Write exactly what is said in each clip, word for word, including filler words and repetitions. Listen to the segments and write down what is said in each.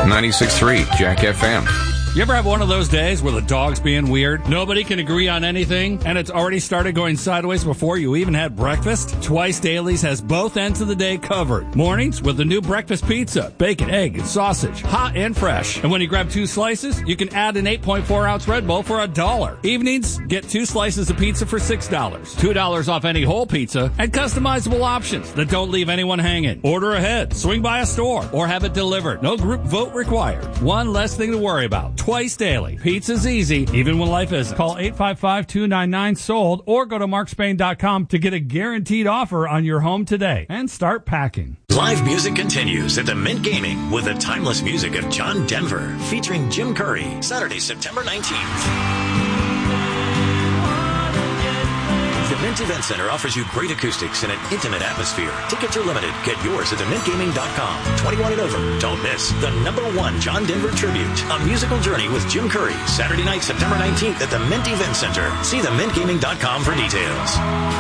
ninety-six point three Jack F M. You ever have one of those days where the dog's being weird? Nobody can agree on anything, and it's already started going sideways before you even had breakfast? Twice Dailies has both ends of the day covered. Mornings with the new breakfast pizza, bacon, egg, and sausage, hot and fresh. And when you grab two slices, you can add an eight point four ounce Red Bull for a dollar. Evenings, get two slices of pizza for six dollars. two dollars off any whole pizza, and customizable options that don't leave anyone hanging. Order ahead, swing by a store, or have it delivered. No group vote required. One less thing to worry about. Twice Daily. Pizza's easy, even when life isn't. Call eight five five, two nine nine, sold or go to mark spain dot com to get a guaranteed offer on your home today and start packing. Live music continues at the Mint Gaming with the timeless music of John Denver featuring Jim Curry, Saturday, September nineteenth. The Mint Event Center offers you great acoustics and an intimate atmosphere. Tickets are limited. Get yours at the mint gaming dot com. twenty-one and over. Don't miss the number one John Denver tribute. A musical journey with Jim Curry. Saturday night, September nineteenth at the Mint Event Center. See the mint gaming dot com for details.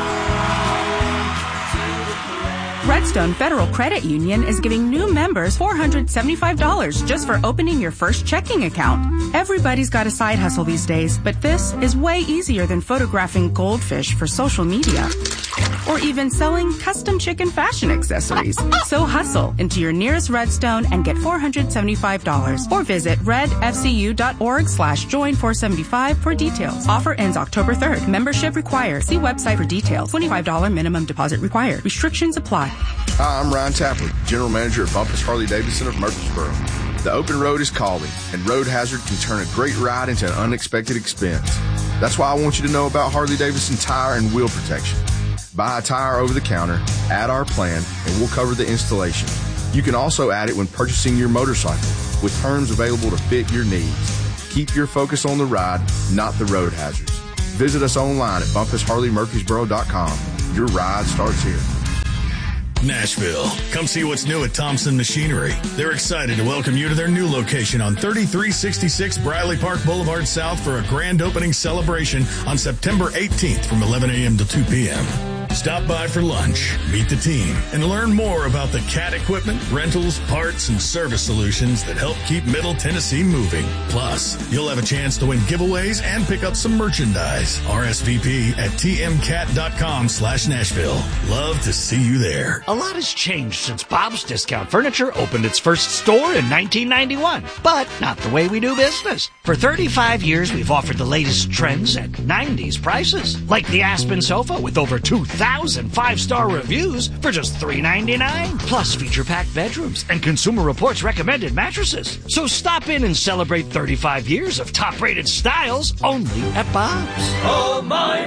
Redstone Federal Credit Union is giving new members four hundred seventy-five dollars just for opening your first checking account. Everybody's got a side hustle these days, but this is way easier than photographing goldfish for social media or even selling custom chicken fashion accessories. So hustle into your nearest Redstone and get four hundred seventy-five dollars or visit redfcu.org slash join 475 for details. Offer ends October third. Membership required. See website for details. twenty-five dollars minimum deposit required. Restrictions apply. Hi, I'm Ryan Tapley, General Manager at Bumpus Harley-Davidson of Murfreesboro. The open road is calling, and road hazard can turn a great ride into an unexpected expense. That's why I want you to know about Harley-Davidson tire and wheel protection. Buy a tire over the counter, add our plan, and we'll cover the installation. You can also add it when purchasing your motorcycle, with terms available to fit your needs. Keep your focus on the ride, not the road hazards. Visit us online at bumpus harley murfreesboro dot com. Your ride starts here. Nashville. Come see what's new at Thompson Machinery. They're excited to welcome you to their new location on thirty-three sixty-six Briley Park Boulevard South for a grand opening celebration on September eighteenth from eleven a.m. to two p.m. Stop by for lunch, meet the team, and learn more about the C A T equipment, rentals, parts, and service solutions that help keep Middle Tennessee moving. Plus, you'll have a chance to win giveaways and pick up some merchandise. R S V P at tmcat.com slash Nashville. Love to see you there. A lot has changed since Bob's Discount Furniture opened its first store in nineteen ninety-one, but not the way we do business. For thirty-five years, we've offered the latest trends at nineties prices, like the Aspen sofa with over two thousand five-star reviews for just three ninety-nine, plus feature-packed bedrooms and Consumer Reports recommended mattresses. So stop in and celebrate thirty-five years of top-rated styles only at Bob's. Oh, my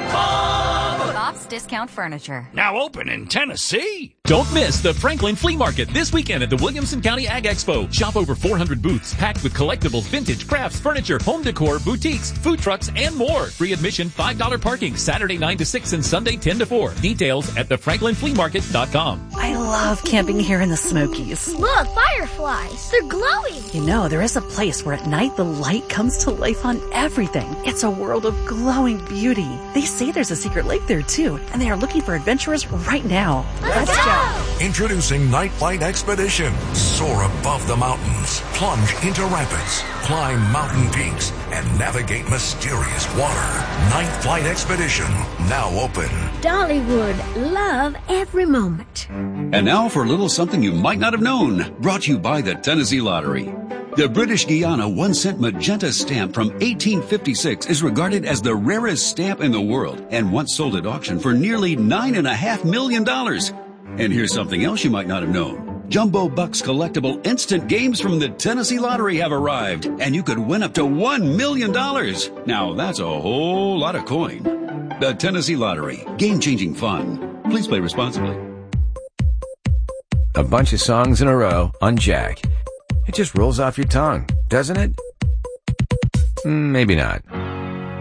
Bob! Bob's Discount Furniture. Now open in Tennessee. Don't miss the Franklin Flea Market this weekend at the Williamson County Ag Expo. Shop over four hundred booths packed with collectibles, vintage, crafts, furniture, home decor, boutiques, food trucks, and more. Free admission, five dollars parking, Saturday nine to six and Sunday ten to four. Details at the franklin flea market dot com. I love camping here in the Smokies. Look, fireflies. They're glowing. You know, there is a place where at night the light comes to life on everything. It's a world of glowing beauty. They say there's a secret lake there too, and they are looking for adventurers right now. Let's, Let's go. go! Introducing Night Flight Expedition. Soar above the mountains, plunge into rapids, climb mountain peaks, and navigate mysterious water. Night Flight Expedition, now open. Dollywood, love every moment. And now for a little something you might not have known, brought to you by the Tennessee Lottery. The British Guiana one-cent magenta stamp from eighteen fifty-six is regarded as the rarest stamp in the world and once sold at auction for nearly nine and a half million dollars. And here's something else you might not have known. Jumbo Bucks collectible instant games from the Tennessee Lottery have arrived, and you could win up to one million dollars. Now that's a whole lot of coin. The Tennessee Lottery. Game-changing fun. Please play responsibly. A bunch of songs in a row on Jack. It just rolls off your tongue, doesn't it? Maybe not.